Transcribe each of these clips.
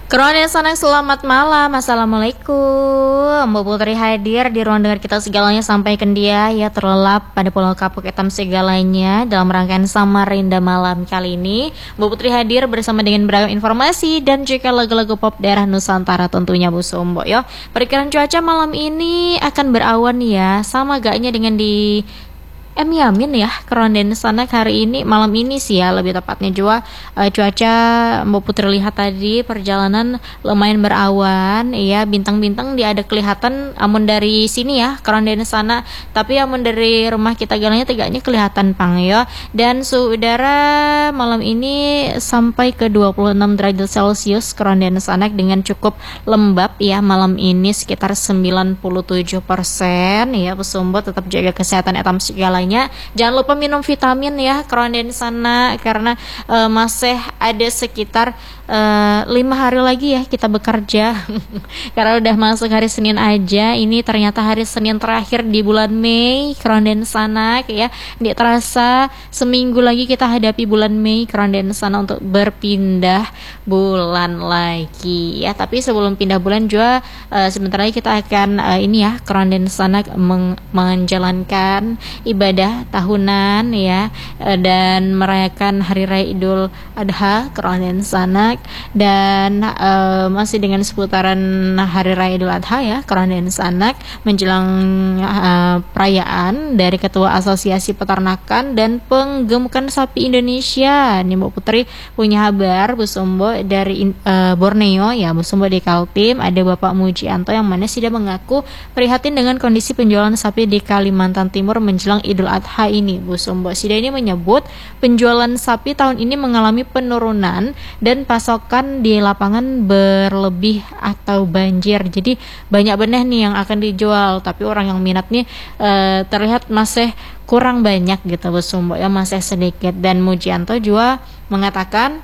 Kronis Anak, selamat malam. Assalamualaikum. Mbak Putri hadir di ruang dengar kita segalanya, sampaikan dia ya terlelap pada Pulau Kapuk Hitam segalanya dalam rangkaian Samarinda malam kali ini. Mbak Putri hadir bersama dengan beragam informasi dan juga lagu-lagu pop daerah Nusantara tentunya Bu Sombo ya. Perkiraan cuaca malam ini akan berawan ya, sama gaknya dengan di Yamin ya, Keronden sana hari ini malam ini sih ya lebih tepatnya juga cuaca Mbak Putri lihat tadi perjalanan lumayan berawan ya, bintang-bintang dia ada kelihatan amun dari sini ya Keronden sana, tapi amun dari rumah kita galanya tegaknya kelihatan pang ya. Dan suhu udara malam ini sampai ke 26 derajat Celcius Keronden sana dengan cukup lembab ya malam ini sekitar 97% ya. Pesumbo tetap jaga kesehatan etam segalanya. Jangan lupa minum vitamin ya Keronden sana, karena masih ada sekitar 5 hari lagi ya kita bekerja karena udah masuk hari Senin aja. Ini ternyata hari Senin terakhir di bulan Mei Keronden sana ya. Tidak terasa seminggu lagi kita hadapi bulan Mei Keronden sana untuk berpindah bulan lagi ya. Tapi sebelum pindah bulan juga sebentar lagi kita akan ini ya Keronden sana menjalankan ibadah tahunan ya, dan merayakan hari raya Idul Adha Keronden sana. Dan masih dengan seputaran hari raya Idul Adha ya Keronden sana, menjelang perayaan dari Ketua Asosiasi Peternakan dan Penggemukan Sapi Indonesia nih Mbak Putri punya kabar Bu Sombo dari Borneo ya Bu Sombo. Di Kaltim ada Bapak Mujianto yang mana sudah mengaku prihatin dengan kondisi penjualan sapi di Kalimantan Timur menjelang Idul Adha ini Bu Sombo. Sida ini menyebut penjualan sapi tahun ini mengalami penurunan dan pasokan di lapangan berlebih atau banjir. Jadi banyak benih nih yang akan dijual, tapi orang yang minat nih terlihat masih kurang banyak gitu Bu Sombo ya, masih sedikit. Dan Mujianto juga mengatakan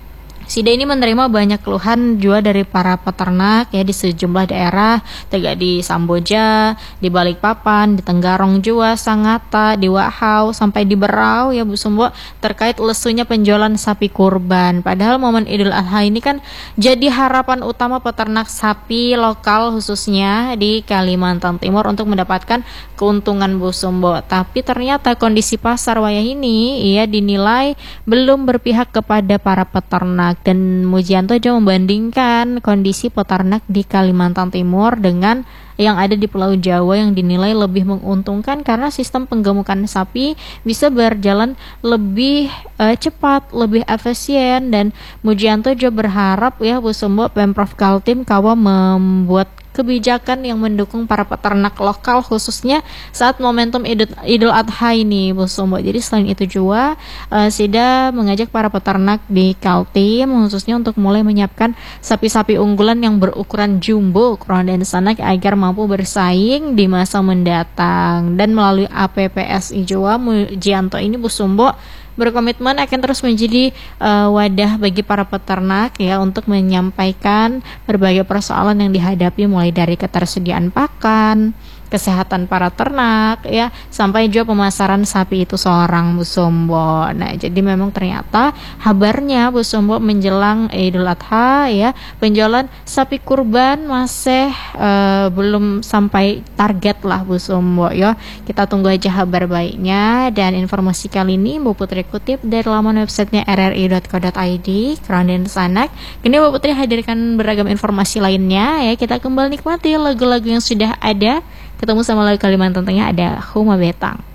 Sida ini menerima banyak keluhan juga dari para peternak ya di sejumlah daerah, tegak di Samboja, di Balikpapan, di Tenggarong juga, Sangatta, di Wahau, sampai di Berau ya Bu Sombo, terkait lesunya penjualan sapi kurban. Padahal momen Idul Adha ini kan jadi harapan utama peternak sapi lokal khususnya di Kalimantan Timur untuk mendapatkan keuntungan Bu Sombo. Tapi ternyata kondisi pasar wayah ini ia dinilai belum berpihak kepada para peternak. Dan Mujianto juga membandingkan kondisi peternak di Kalimantan Timur dengan yang ada di Pulau Jawa yang dinilai lebih menguntungkan karena sistem penggemukan sapi bisa berjalan lebih cepat, lebih efisien. Dan Mujianto juga berharap ya Bu Sombo Pemprov Kaltim kawa membuat kebijakan yang mendukung para peternak lokal khususnya saat momentum Idul Adha ini Bu Sombo. Jadi selain itu juga Sida mengajak para peternak di Kaltim khususnya untuk mulai menyiapkan sapi-sapi unggulan yang berukuran jumbo Keronden sana agar mampu bersaing di masa mendatang. Dan melalui APPSI juga Mujianto ini Bu Sombo berkomitmen akan terus menjadi wadah bagi para peternak ya untuk menyampaikan berbagai persoalan yang dihadapi mulai dari ketersediaan pakan, kesehatan para ternak ya, sampai juga pemasaran sapi itu seorang Bu Sombo. Nah, jadi memang ternyata kabarnya Bu Sombo menjelang Idul Adha ya, penjualan sapi kurban masih belum sampai target lah Bu Sombo ya. Kita tunggu aja kabar baiknya. Dan informasi kali ini Bu Putri kutip dari laman websitenya rri.co.id Keronden Sanak. Kini Bu Putri hadirkan beragam informasi lainnya ya. Kita kembali nikmati lagu-lagu yang sudah ada. Ketemu sama lagu Kalimantan Tengah, ada Huma Betang.